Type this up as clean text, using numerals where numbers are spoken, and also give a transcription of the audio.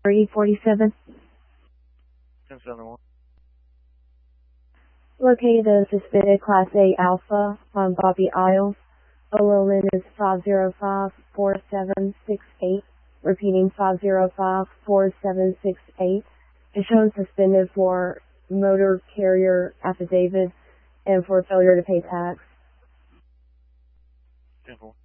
E47. 1071. Located a suspended Class A Alpha on Bobby Isles. OLN is 5054768. Repeating 5054768. It shows suspended for motor carrier affidavit and for failure to pay tax. 10-4.